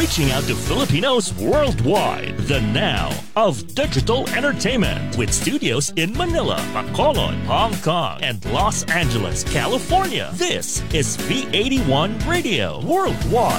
reaching out to Filipinos worldwide. The now of digital entertainment with studios in Manila, Bacolod, Hong Kong, and Los Angeles, California. This is V81 Radio Worldwide.